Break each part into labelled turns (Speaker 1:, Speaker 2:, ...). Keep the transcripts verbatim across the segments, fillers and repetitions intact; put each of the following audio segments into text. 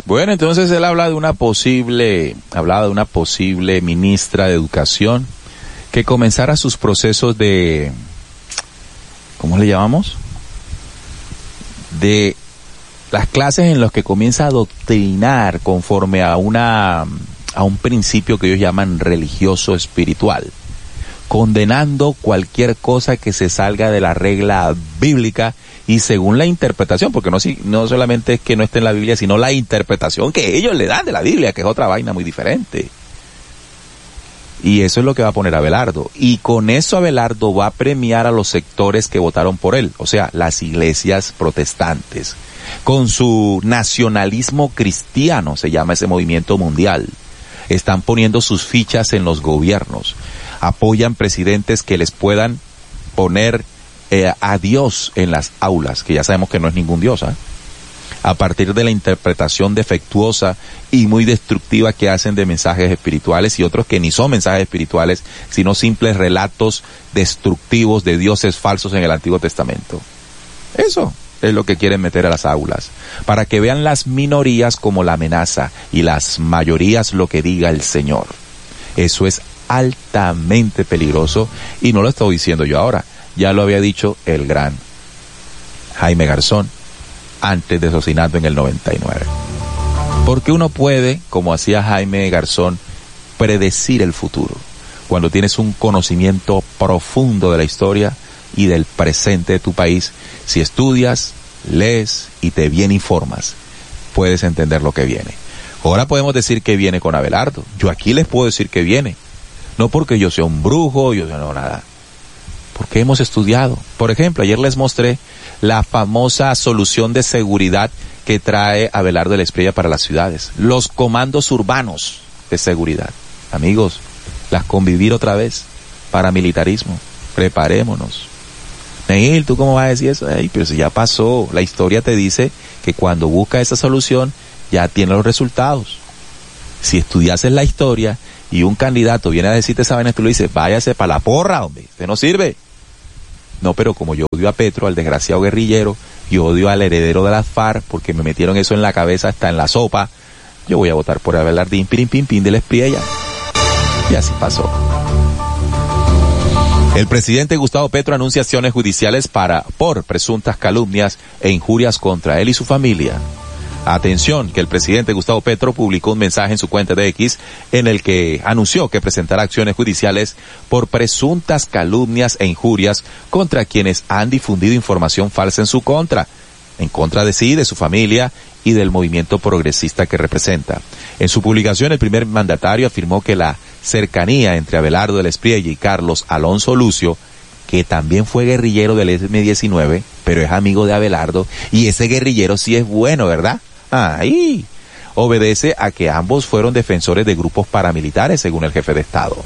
Speaker 1: Bueno, entonces él habla de una posible, hablaba de una posible ministra de Educación que comenzara sus procesos de, ¿cómo le llamamos? De las clases en las que comienza a adoctrinar conforme a una, a un principio que ellos llaman religioso espiritual, condenando cualquier cosa que se salga de la regla bíblica y según la interpretación, porque no, no solamente es que no esté en la Biblia, sino la interpretación que ellos le dan de la Biblia, que es otra vaina muy diferente. Y eso es lo que va a poner Abelardo. Y con eso Abelardo va a premiar a los sectores que votaron por él, o sea, las iglesias protestantes. Con su nacionalismo cristiano, se llama ese movimiento mundial. Están poniendo sus fichas en los gobiernos. Apoyan presidentes que les puedan poner eh, a Dios en las aulas, que ya sabemos que no es ningún Dios, ¿eh? A partir de la interpretación defectuosa y muy destructiva que hacen de mensajes espirituales y otros que ni son mensajes espirituales, sino simples relatos destructivos de dioses falsos en el Antiguo Testamento. Eso es lo que quieren meter a las aulas, para que vean las minorías como la amenaza y las mayorías lo que diga el Señor. Eso es altamente peligroso y no lo estoy diciendo yo ahora, ya lo había dicho el gran Jaime Garzón antes de su asesinato en el noventa y nueve. Porque uno puede, como hacía Jaime Garzón, predecir el futuro cuando tienes un conocimiento profundo de la historia y del presente de tu país. Si estudias, lees y te bien informas, puedes entender lo que viene. Ahora podemos decir que viene con Abelardo. Yo aquí les puedo decir que viene. No porque yo sea un brujo, yo no nada. Porque hemos estudiado. Por ejemplo, ayer les mostré la famosa solución de seguridad que trae Abelardo de la Espriella para las ciudades. Los comandos urbanos de seguridad. Amigos, las convivir otra vez. Paramilitarismo. Preparémonos. Neil, ¿tú cómo vas a decir eso? Ay, pero si ya pasó. La historia te dice que cuando busca esa solución, ya tiene los resultados. Si estudiases la historia y un candidato viene a decirte esa vaina, tú le dices, váyase para la porra, hombre, usted no sirve. No, pero como yo odio a Petro, al desgraciado guerrillero, y odio al heredero de las FARC, porque me metieron eso en la cabeza, hasta en la sopa, yo voy a votar por Abelardín, pirin, pin, pin, de la Espriella. Y así pasó. El presidente Gustavo Petro anuncia acciones judiciales para, por presuntas calumnias e injurias contra él y su familia. Atención, que el presidente Gustavo Petro publicó un mensaje en su cuenta de X en el que anunció que presentará acciones judiciales por presuntas calumnias e injurias contra quienes han difundido información falsa en su contra, en contra de sí, de su familia y del movimiento progresista que representa. En su publicación, el primer mandatario afirmó que la cercanía entre Abelardo de la Espriella y Carlos Alonso Lucio, que también fue guerrillero del eme diecinueve, pero es amigo de Abelardo, y ese guerrillero sí es bueno, ¿verdad? Ahí obedece a que ambos fueron defensores de grupos paramilitares, según el jefe de Estado.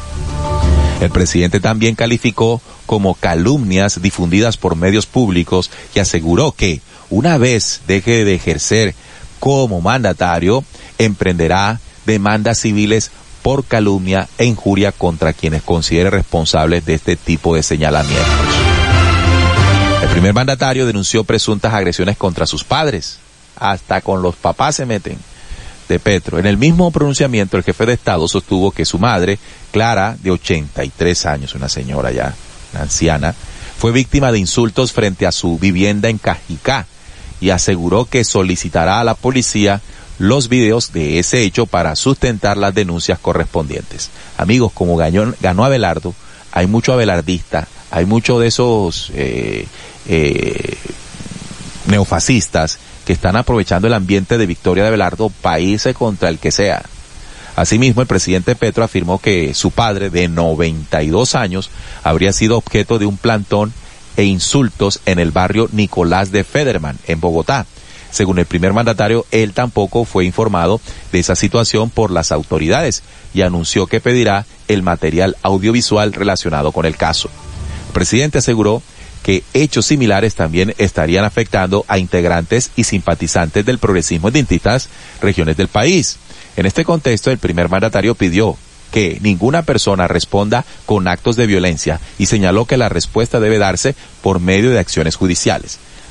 Speaker 1: El presidente también calificó como calumnias difundidas por medios públicos y aseguró que, una vez deje de ejercer como mandatario, emprenderá demandas civiles por calumnia e injuria contra quienes considere responsables de este tipo de señalamientos. El primer mandatario denunció presuntas agresiones contra sus padres. Hasta con los papás se meten, de Petro. En el mismo pronunciamiento, el jefe de Estado sostuvo que su madre, Clara, de ochenta y tres años, una señora ya, una anciana, fue víctima de insultos frente a su vivienda en Cajicá y aseguró que solicitará a la policía los videos de ese hecho para sustentar las denuncias correspondientes. Amigos, como ganó, ganó Abelardo, hay mucho abelardista, hay mucho de esos eh, eh, neofascistas que están aprovechando el ambiente de victoria de Abelardo para irse contra el que sea. Asimismo, el presidente Petro afirmó que su padre, de noventa y dos años, habría sido objeto de un plantón e insultos en el barrio Nicolás de Federman, en Bogotá. Según el primer mandatario, él tampoco fue informado de esa situación por las autoridades y anunció que pedirá el material audiovisual relacionado con el caso. El presidente aseguró que hechos similares también estarían afectando a integrantes y simpatizantes del progresismo en distintas regiones del país. En este contexto, el primer mandatario pidió que ninguna persona responda con actos de violencia y señaló que la respuesta debe darse por medio de acciones judiciales.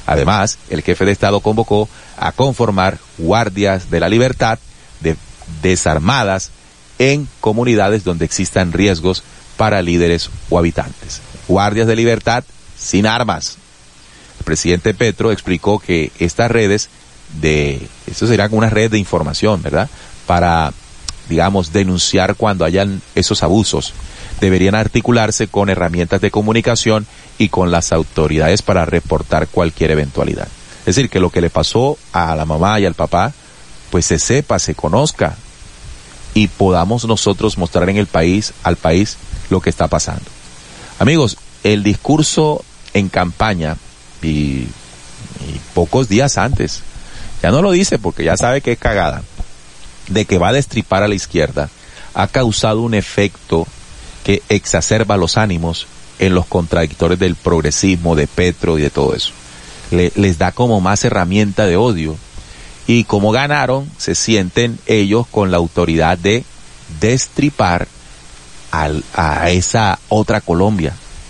Speaker 1: Además, el jefe de Estado convocó a conformar guardias de la libertad de, desarmadas en comunidades donde existan riesgos para líderes o habitantes. Guardias de libertad sin armas. El presidente Petro explicó que estas redes de, esto será como una red de información, ¿verdad? Para, digamos, denunciar cuando hayan esos abusos. Deberían articularse con herramientas de comunicación y con las autoridades para reportar cualquier eventualidad. Es decir, que lo que le pasó a la mamá y al papá, pues se sepa, se conozca y podamos nosotros mostrar en el país, al país, lo que está pasando. Amigos, el discurso en campaña y, y pocos días antes, ya no lo dice porque ya sabe que es cagada, de que va a destripar a la izquierda, ha causado un efecto que exacerba los ánimos en los contradictores del progresismo, de Petro y de todo eso. Le, les da como más herramienta de odio. Y como ganaron, se sienten ellos con la autoridad de destripar al, a esa otra Colombia.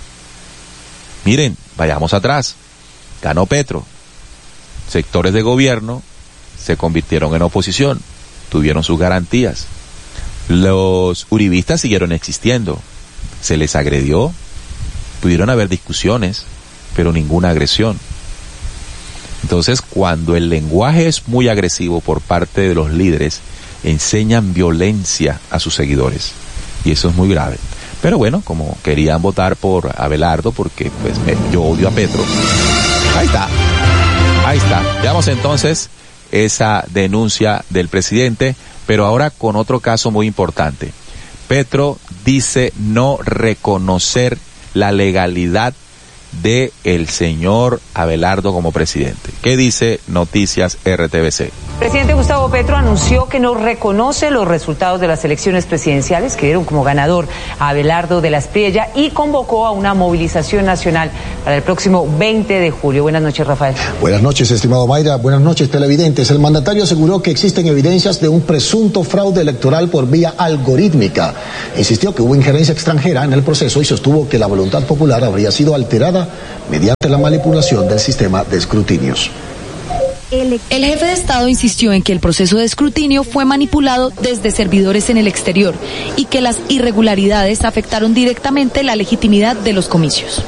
Speaker 1: Miren, vayamos atrás. Ganó Petro. Sectores de gobierno se convirtieron en oposición. Tuvieron sus garantías. Los uribistas siguieron existiendo. Se les agredió. Pudieron haber discusiones, pero ninguna agresión. Entonces, cuando el lenguaje es muy agresivo por parte de los líderes, enseñan violencia a sus seguidores. Y eso es muy grave. Pero bueno, como querían votar por Abelardo, porque pues me, yo odio a Petro, ahí está. Ahí está. Veamos entonces esa denuncia del presidente, pero ahora con otro caso muy importante. Petro dice no reconocer la legalidad de el señor Abelardo como presidente. ¿Qué dice Noticias R T V C?
Speaker 2: El presidente Gustavo Petro anunció que no reconoce los resultados de las elecciones presidenciales que dieron como ganador a Abelardo de la Espriella y convocó a una movilización nacional para el próximo veinte de julio. Buenas noches, Rafael.
Speaker 3: Buenas noches, estimado Mayra. Buenas noches, televidentes. El mandatario aseguró que existen evidencias de un presunto fraude electoral por vía algorítmica. Insistió que hubo injerencia extranjera en el proceso y sostuvo que la voluntad popular habría sido alterada mediante la manipulación del sistema de escrutinios.
Speaker 4: El jefe de Estado insistió en que el proceso de escrutinio fue manipulado desde servidores en el exterior y que las irregularidades afectaron directamente la legitimidad de los comicios.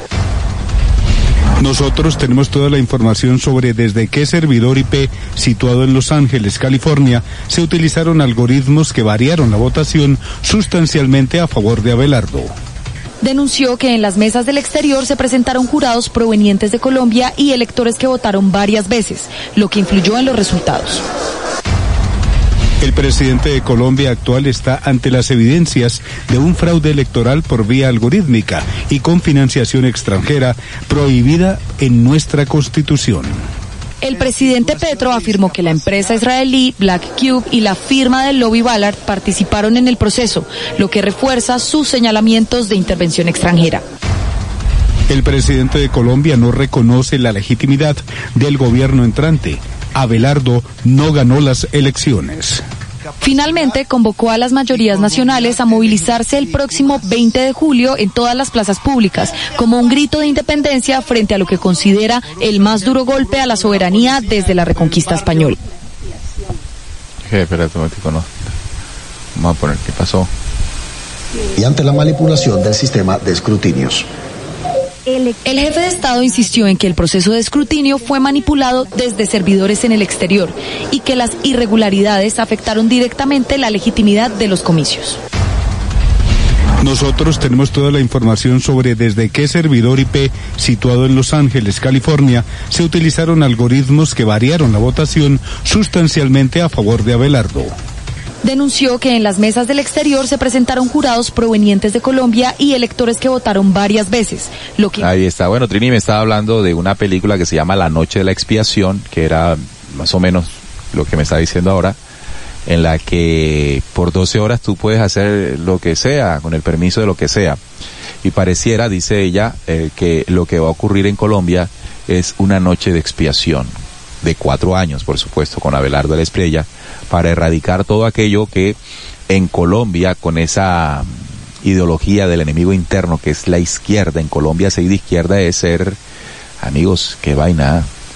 Speaker 5: Nosotros tenemos toda la información sobre desde qué servidor I P situado en Los Ángeles, California, se utilizaron algoritmos que variaron la votación sustancialmente a favor de Abelardo.
Speaker 4: Denunció que en las mesas del exterior se presentaron jurados provenientes de Colombia y electores que votaron varias veces, lo que influyó en los resultados.
Speaker 5: El presidente de Colombia actual está ante las evidencias de un fraude electoral por vía algorítmica y con financiación extranjera prohibida en nuestra Constitución.
Speaker 4: El presidente Petro afirmó que la empresa israelí Black Cube y la firma del lobby Ballard participaron en el proceso, lo que refuerza sus señalamientos de intervención extranjera.
Speaker 5: El presidente de Colombia no reconoce la legitimidad del gobierno entrante. Abelardo no ganó las elecciones.
Speaker 4: Finalmente, convocó a las mayorías nacionales a movilizarse el próximo veinte de julio en todas las plazas públicas, como un grito de independencia frente a lo que considera el más duro golpe a la soberanía desde la Reconquista española.
Speaker 1: ¿Qué? Espérate un momentico, no. Vamos a poner qué pasó.
Speaker 3: Y ante la manipulación del sistema de escrutinios.
Speaker 4: El jefe de Estado insistió en que el proceso de escrutinio fue manipulado desde servidores en el exterior y que las irregularidades afectaron directamente la legitimidad de los comicios.
Speaker 5: Nosotros tenemos toda la información sobre desde qué servidor I P situado en Los Ángeles, California, se utilizaron algoritmos que variaron la votación sustancialmente a favor de Abelardo.
Speaker 4: Denunció que en las mesas del exterior se presentaron jurados provenientes de Colombia y electores que votaron varias veces, lo que...
Speaker 1: Ahí está. Bueno, Trini me estaba hablando de una película que se llama La Noche de la Expiación, que era más o menos lo que me está diciendo ahora, en la que por doce horas tú puedes hacer lo que sea, con el permiso de lo que sea. Y pareciera, dice ella, eh, que lo que va a ocurrir en Colombia es una noche de expiación, de cuatro años, por supuesto, con Abelardo de la Espriella, para erradicar todo aquello que en Colombia, con esa ideología del enemigo interno que es la izquierda, en Colombia ser de izquierda es ser, amigos, qué vaina,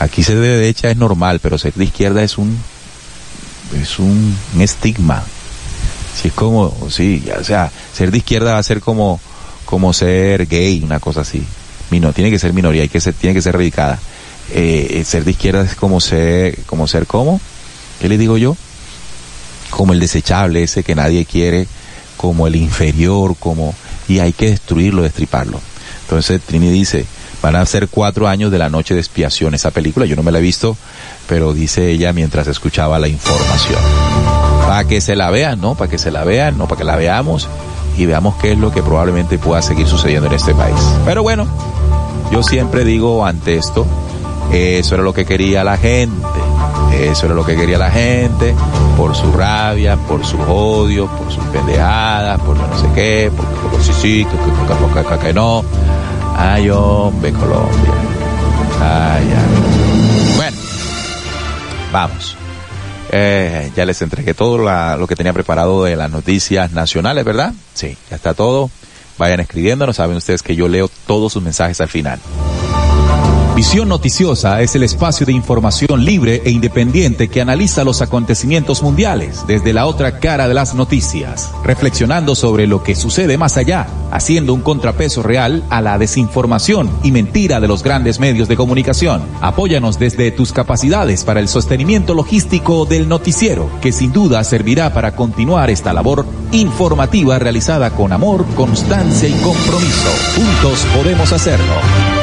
Speaker 1: Aquí ser de derecha es normal, pero ser de izquierda es un, es un, un estigma. Si es como, sí, o sea, ser de izquierda va a ser como, como ser gay, una cosa así. No, tiene que ser minoría, hay que ser, tiene que ser radicada. Eh, ser de izquierda es como ser, como ser, ¿cómo? ¿Qué le digo yo? Como el desechable, ese que nadie quiere, como el inferior, como, y hay que destruirlo, destriparlo. Entonces Trini dice, van a ser cuatro años de la noche de expiación. Esa película yo no me la he visto, pero dice ella mientras escuchaba la información. Para que se la vean, ¿no? Para que se la vean, no para que la veamos y veamos qué es lo que probablemente pueda seguir sucediendo en este país. Pero bueno, yo siempre digo ante esto, eso era lo que quería la gente, eso era lo que quería la gente, por su rabia, por sus odios, por sus pendejadas, por no sé qué, por, por sí sí, que, que, que, que, que no. Ay, hombre, Colombia. Ay, ay. Bueno, vamos. Eh, ya les entregué todo la, lo que tenía preparado de las noticias nacionales, ¿verdad? Sí, ya está todo. Vayan escribiéndonos, saben ustedes que yo leo todos sus mensajes al final.
Speaker 6: Visión Noticiosa es el espacio de información libre e independiente que analiza los acontecimientos mundiales desde la otra cara de las noticias, reflexionando sobre lo que sucede más allá, haciendo un contrapeso real a la desinformación y mentira de los grandes medios de comunicación. Apóyanos desde tus capacidades para el sostenimiento logístico del noticiero, que sin duda servirá para continuar esta labor informativa realizada con amor, constancia y compromiso. Juntos podemos hacerlo.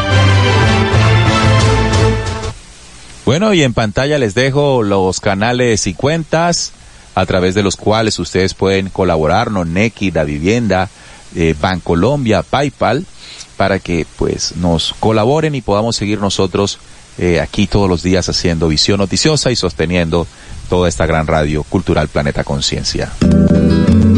Speaker 1: Bueno, y en pantalla les dejo los canales y cuentas a través de los cuales ustedes pueden colaborarnos, Nequi, Da Vivienda, eh, Bancolombia, PayPal, para que pues nos colaboren y podamos seguir nosotros eh, aquí todos los días haciendo Visión Noticiosa y sosteniendo toda esta gran radio cultural Planeta Conciencia.